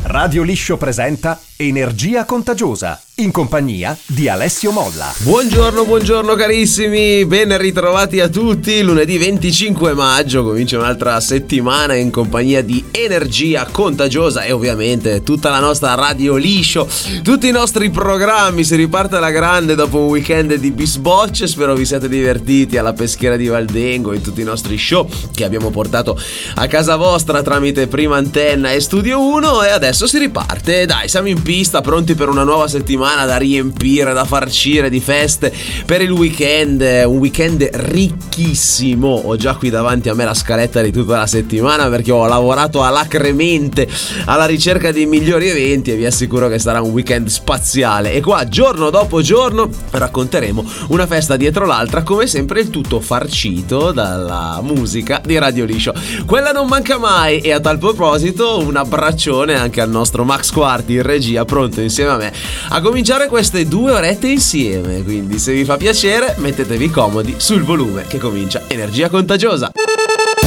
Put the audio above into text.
Radio Liscio presenta Energia Contagiosa, in compagnia di Alessio Molla. Buongiorno carissimi, ben ritrovati a tutti. Lunedì 25 maggio comincia un'altra settimana in compagnia di Energia Contagiosa e ovviamente tutta la nostra Radio Liscio, tutti i nostri programmi. Si riparte alla grande dopo un weekend di bisbocce. Spero vi siate divertiti alla peschiera di Valdengo, in tutti i nostri show che abbiamo portato a casa vostra tramite Prima Antenna e Studio 1. E adesso si riparte, dai, siamo in pista, pronti per una nuova settimana da riempire, da farcire di feste per il weekend. Un weekend ricchissimo. Ho già qui davanti a me la scaletta di tutta la settimana, perché ho lavorato alacremente alla ricerca dei migliori eventi e vi assicuro che sarà un weekend spaziale. E qua giorno dopo giorno racconteremo una festa dietro l'altra, come sempre il tutto farcito dalla musica di Radio Liscio. Quella non manca mai. E a tal proposito un abbraccione anche al nostro Max Quarti in regia, pronto insieme a me a cominciare queste 2 orette insieme. Quindi se vi fa piacere mettetevi comodi sul volume, che comincia Energia Contagiosa.